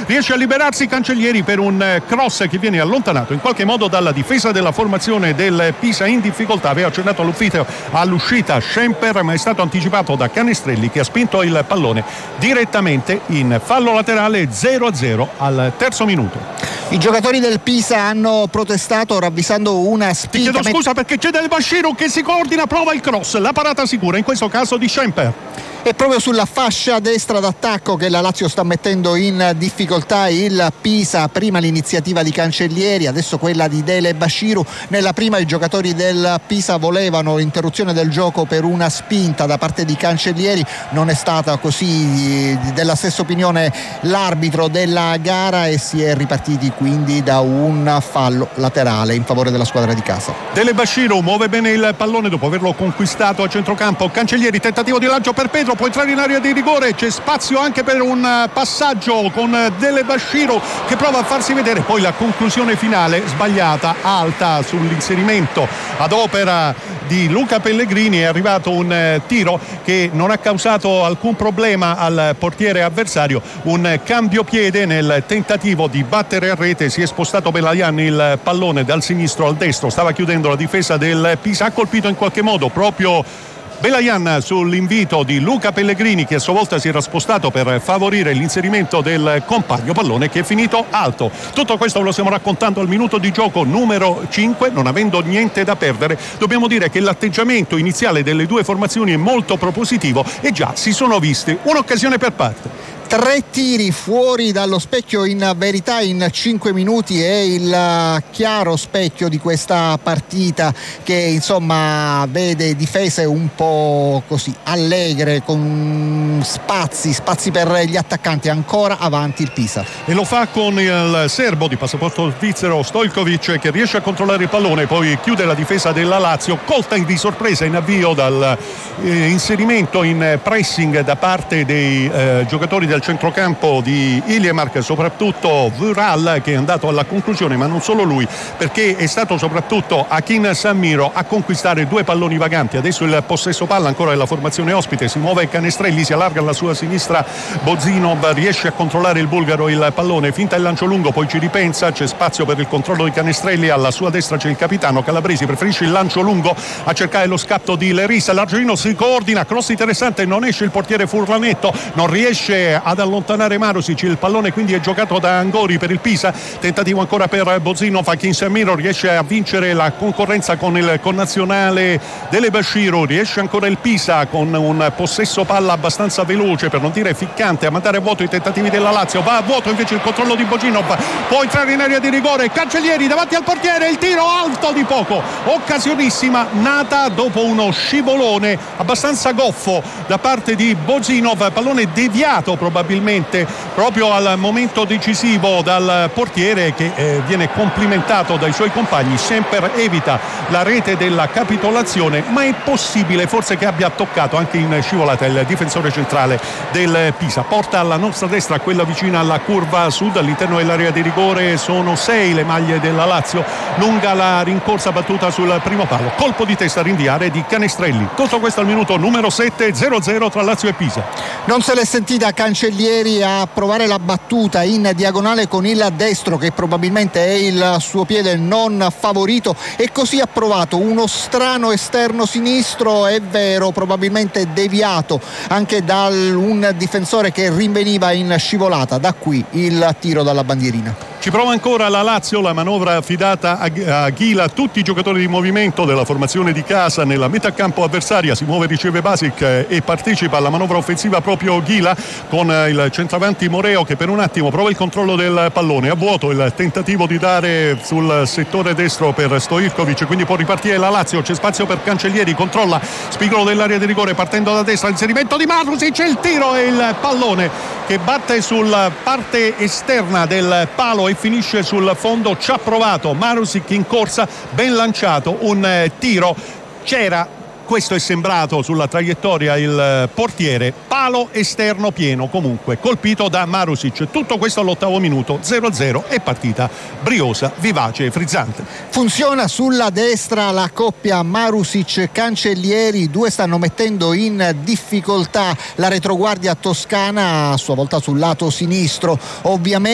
riesce a liberarsi Cancellieri per un cross che viene allontanato in qualche modo dalla difesa della formazione del Pisa in difficoltà. Aveva accennato all'uscita Schemper, ma è stato anticipato da Canestrelli, che ha spinto il pallone direttamente in fallo laterale. 0-0 al terzo minuto. I giocatori del Pisa hanno protestato ravvisando una spinta. Ti chiedo scusa perché c'è Del Bashiru che si coordina, prova il cross, la parata sicura in questo caso di Schemper. È proprio sulla fascia destra d'attacco che la Lazio sta mettendo in difficoltà il Pisa. Prima l'iniziativa di Cancellieri, adesso quella di Dele Bashiru. Nella prima i giocatori del Pisa volevano interruzione del gioco per una spinta da parte di Cancellieri, non è stata così della stessa opinione l'arbitro della gara e si è ripartiti quindi da un fallo laterale in favore della squadra di casa. Dele Bashiru muove bene il pallone dopo averlo conquistato a centrocampo. Cancellieri, tentativo di lancio per Pedro, può entrare in area di rigore, c'è spazio anche per un passaggio con Dele Bashiru che prova a farsi vedere, poi la conclusione finale sbagliata, alta sull'inserimento ad opera di Luca Pellegrini. È arrivato un tiro che non ha causato alcun problema al portiere avversario, un cambio piede nel tentativo di battere a rete, si è spostato Belayan il pallone dal sinistro al destro, stava chiudendo la difesa del Pisa, ha colpito in qualche modo proprio Belayan sull'invito di Luca Pellegrini, che a sua volta si era spostato per favorire l'inserimento del compagno, pallone che è finito alto. Tutto questo lo stiamo raccontando al minuto di gioco numero 5, non avendo niente da perdere. Dobbiamo dire che l'atteggiamento iniziale delle due formazioni è molto propositivo e già si sono viste un'occasione per parte. 3 tiri fuori dallo specchio in verità in 5 minuti è il chiaro specchio di questa partita che insomma vede difese un po' così allegre, con spazi per gli attaccanti. Ancora avanti il Pisa e lo fa con il serbo di passaporto svizzero Stojkovic, che riesce a controllare il pallone, poi chiude la difesa della Lazio, colta di sorpresa in avvio dal inserimento in pressing da parte dei giocatori del centrocampo di Iliemark, soprattutto Vural, che è andato alla conclusione, ma non solo lui, perché è stato soprattutto Akin Sammiro a conquistare 2 palloni vaganti. Adesso il possesso palla ancora della formazione ospite, si muove Canestrelli, si allarga alla sua sinistra Bozinov, riesce a controllare il bulgaro il pallone, finta il lancio lungo, poi ci ripensa, c'è spazio per il controllo di Canestrelli, alla sua destra c'è il capitano Calabresi, preferisce il lancio lungo a cercare lo scatto di Lerissa. L'argentino si coordina, cross interessante, non esce il portiere Furlanetto, non riesce ad allontanare Marusic, il pallone quindi è giocato da Angori per il Pisa. Tentativo ancora per Bozinov, Akin Sammiro riesce a vincere la concorrenza con il connazionale Dele Bashiru, riesce ancora il Pisa con un possesso palla abbastanza veloce, per non dire ficcante, a mandare a vuoto i tentativi della Lazio. Va a vuoto invece il controllo di Bozinov, può entrare in area di rigore Cancellieri davanti al portiere, il tiro alto di poco, occasionissima nata dopo uno scivolone abbastanza goffo da parte di Bozinov, pallone deviato probabilmente proprio al momento decisivo dal portiere, che viene complimentato dai suoi compagni. Schemper evita la rete della capitolazione, ma è possibile forse che abbia toccato anche in scivolata il difensore centrale del Pisa. Porta alla nostra destra, quella vicina alla curva sud, all'interno dell'area di rigore sono 6 le maglie della Lazio, lunga la rincorsa battuta sul primo palo, colpo di testa a rinviare di Canestrelli. Tutto questo al minuto numero 7, 0-0 tra Lazio e Pisa. Non se l'è sentita Cancellieri a provare la battuta in diagonale con il destro, che probabilmente è il suo piede non favorito, e così ha provato uno strano esterno sinistro, è vero, probabilmente deviato anche da un difensore che rinveniva in scivolata. Da qui il tiro dalla bandierina. Ci prova ancora la Lazio, la manovra affidata a Ghila, tutti i giocatori di movimento della formazione di casa nella metà campo avversaria, si muove, riceve Basic e partecipa alla manovra offensiva proprio Ghila, con il centravanti Moreo che per un attimo prova il controllo del pallone, a vuoto il tentativo di dare sul settore destro per Stojkovic, quindi può ripartire la Lazio, c'è spazio per Cancellieri, controlla spigolo dell'area di rigore partendo da destra, inserimento di Marusic, c'è il tiro e il pallone che batte sulla parte esterna del palo e finisce sul fondo. Ci ha provato Marusic in corsa, ben lanciato un tiro, c'era, questo è sembrato sulla traiettoria, il portiere, palo esterno pieno, comunque colpito da Marusic. Tutto questo all'8° minuto, 0-0 e partita briosa, vivace e frizzante. Funziona sulla destra la coppia Marusic-Cancellieri, i due stanno mettendo in difficoltà la retroguardia toscana, a sua volta sul lato sinistro ovviamente.